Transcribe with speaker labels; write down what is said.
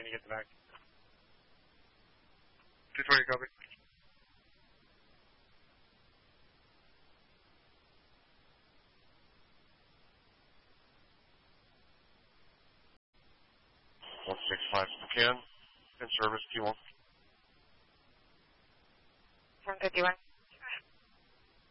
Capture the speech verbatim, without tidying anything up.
Speaker 1: you get the back?
Speaker 2: two twenty, copy.
Speaker 3: one six five Spokane, in service, Q one.
Speaker 4: one fifty-one.